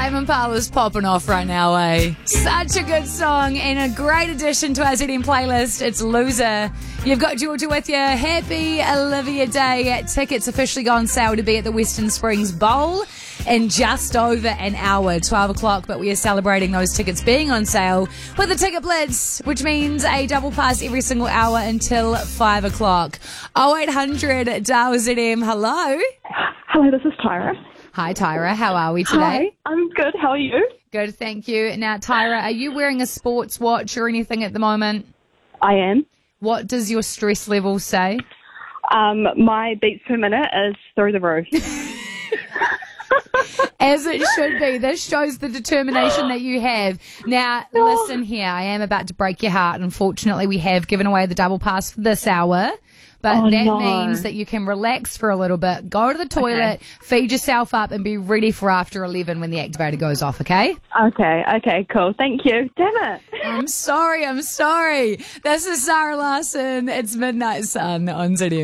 Tame Impala's popping off right now, eh? Such a good song and a great addition to our ZM playlist. It's Loser. You've got Georgia with you. Happy Olivia Day. Tickets officially go on sale to be at the Western Springs Bowl in just over an hour, 12 o'clock, but we are celebrating those tickets being on sale with the Ticket Blitz, which means a double pass every single hour until 5 o'clock. 0800 Dial ZM. Hello. Hello, this is Tyra. Hi, Tyra. How are we today? Hi, I'm good. How are you? Good, thank you. Now, Tyra, are you wearing a sports watch or anything at the moment? I am. What does your stress level say? My beats per minute is through the roof. As it should be. This shows the determination that you have. Now, listen here. I am about to break your heart. Unfortunately, we have given away the double pass for this hour. But means that you can relax for a little bit, go to the toilet, feed yourself up, and be ready for after 11 when the activator goes off, okay? Okay, cool. Thank you. Damn it. I'm sorry. This is Sarah Larson. It's Midnight Sun on ZM.